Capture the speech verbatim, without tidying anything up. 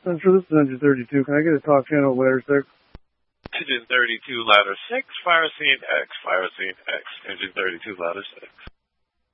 Central, this is engine thirty-two. Can I get a talk channel ladder six? Engine thirty-two, ladder six, fire scene X, fire scene X, engine thirty-two, ladder six.